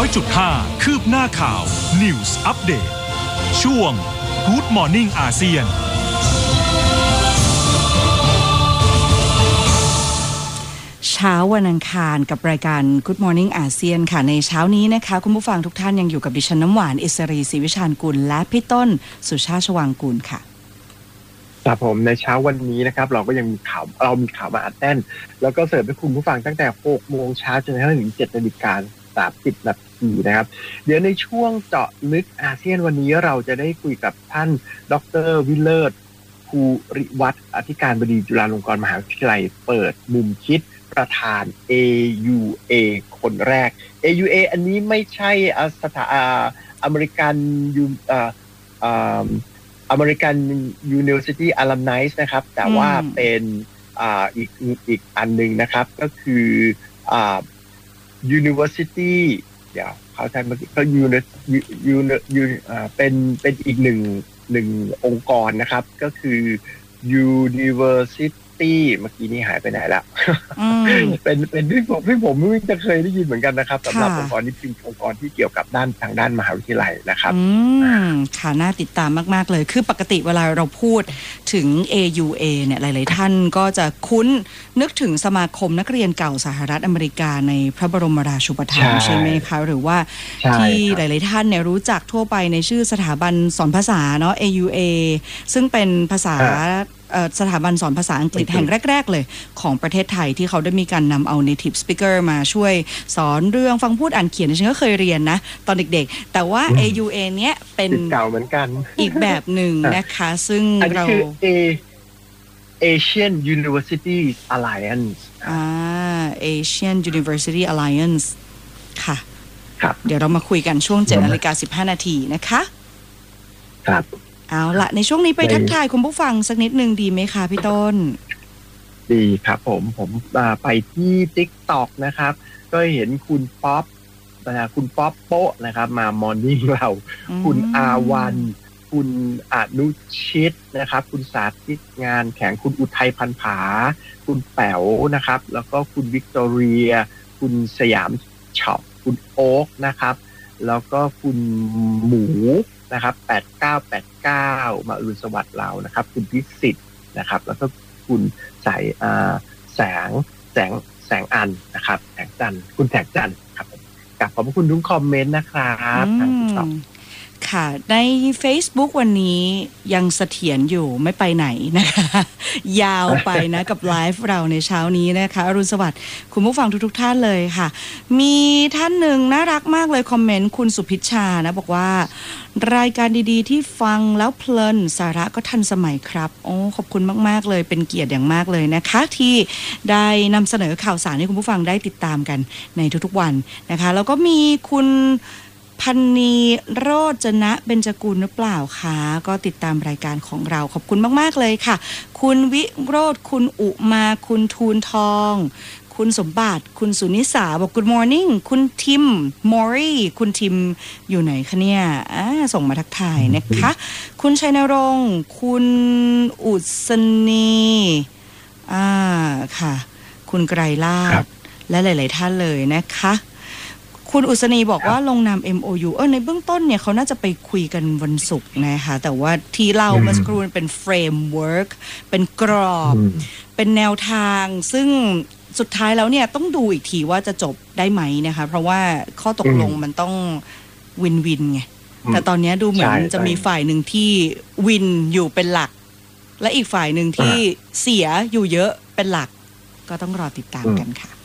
100.5 คืบหน้าข่าว News Update ช่วง Good Morning อาเซียนเช้าวันอังคารกับรายการ Good Morning อาเซียนค่ะในเช้านี้นะคะคุณผู้ฟังทุกท่านยังอยู่กับดิฉันน้ำหวานอิสรีศรีวิชาญกุลและพี่ต้นสุชาติชวางกูลค่ะครับผมในเช้าวันนี้นะครับเราก็ยังมีข่าวมาอัดแน่นแล้วก็เสิร์ฟให้คุณผู้ฟังตั้งแต่ 6 โมงเช้าจนถึง 7 นาฬิกา 30 นาทีนะครับเดี๋ยวในช่วงเจาะลึกอาเซียนวันนี้เราจะได้คุยกับท่านดร.วิเลิศภูริวัฒน์อธิการบดีจุฬาลงกรณ์มหาวิทยาลัยเปิดมุมคิดประธาน AUA คนแรก AUA อันนี้ไม่ใช่อเมริกันUniversity Alumni นะครับแต่ว่าเป็นอีกอันหนึ่งนะครับก็คือUniversity เดี๋ยวเขาใช้มาก็เป็นอีกหนึ่งองค์กรนะครับก็คือ University เมื่อกี้นี้หายไปไหนละเป็นที่ผมไม่จะเคยได้ยินเหมือนกันนะครับสำหรับองค์กรนี้เป็นองค์กรที่เกี่ยวกับทางด้านมหาวิทยาลัยนะครับค่ะน่าติดตามมากๆเลยคือปกติเวลาเราพูดถึง AUA เนี่ยหลายๆท่านก็จะคุ้นนึกถึงสมาคมนักเรียนเก่าสหรัฐอเมริกาในพระบรมราชูปถัมภ์ใช่ไหมคะหรือว่าที่หลายๆท่านเนี่ยรู้จักทั่วไปในชื่อสถาบันสอนภาษาเนาะ AUA ซึ่งเป็นภาษาสถาบันสอนภาษาอังกฤษแห่งแรกๆเลยของประเทศไทยที่เขาได้มีการนำเอา native speaker มาช่วยสอนเรื่องฟังพูดอ่านเขียนฉันก็เคยเรียนนะตอนเด็กๆแต่ว่า AUA เนี้ยเป็นเก่าเหมือนกันอีกแบบหนึ่งนะคะซึ่งเรา Asian University Alliance Asian University Alliance ค่ะครับเดี๋ยวเรามาคุยกันช่วง 7:15 นาทีนะคะครับเอาละในช่วงนี้ไปทักทายคุณผู้ฟังสักนิดนึงดีไหมคะพี่ต้นดีครับผมไปที่ TikTok นะครับก็เห็นคุณป๊อปโป๊ะนะครับมามอร์นิ่งเราคุณอาวันคุณอนุชิตนะครับคุณสาธิตงานแข่งคุณอุทัยพันผาคุณแป๋วนะครับแล้วก็คุณวิกตอเรียคุณสยามช็อปคุณโอ๊กนะครับแล้วก็คุณหมูนะครับ8989มาอรุณสวัสดิ์เรานะครับคุณพิสิทธิ์นะครับแล้วก็คุณแสงอันนะครับแสงจันคุณแสงจันครับขอบคุณทุกคอมเมนต์นะครับทางTikTok ค่ะใน Facebook วันนี้ยังเสถียรอยู่ไม่ไปไหนนะคะยาวไปนะกับไลฟ์เราในเช้านี้นะคะอรุณสวัสดิ์คุณผู้ฟังทุกท่านเลยค่ะมีท่านหนึ่งน่ารักมากเลยคอมเมนต์คุณสุพิชชานะบอกว่ารายการดีๆที่ฟังแล้วเพลินสาระก็ทันสมัยครับโอ้ขอบคุณมากๆเลยเป็นเกียรติอย่างมากเลยนะคะที่ได้นำเสนอข่าวสารให้คุณผู้ฟังได้ติดตามกันในทุกๆวันนะคะแล้วก็มีคุณพันนีโรจนะเบญจกุลหรือเปล่าคะก็ติดตามรายการของเราขอบคุณมากๆเลยค่ะคุณวิโรจน์คุณอุมาคุณทูลทองคุณสมบัติคุณสุนิสาบอก Good morning คุณทิมมอรี่คุณทิมอยู่ไหนคะเนี่ยส่งมาทักทายนะคะคุณชัยนรงค์คุณอุศนีค่ะคุณไกรลาภและหลายๆท่านเลยนะคะคุณอุศนีบอกว่าลงนาม MOU ในเบื้องต้นเนี่ยเขาน่าจะไปคุยกันวันศุกร์นะคะแต่ว่าที่เล่าเมื่อสักครู่เป็นเฟรมเวิร์กเป็นกรอบเป็นแนวทางซึ่งสุดท้ายแล้วเนี่ยต้องดูอีกทีว่าจะจบได้ไหมนะคะเพราะว่าข้อตกลงมันต้องวินวินไงแต่ตอนนี้ดูเหมือนจะมีฝ่ายหนึ่งที่วินอยู่เป็นหลักและอีกฝ่ายหนึ่งที่เสียอยู่เยอะเป็นหลักก็ต้องรอติดตามกันค่ะ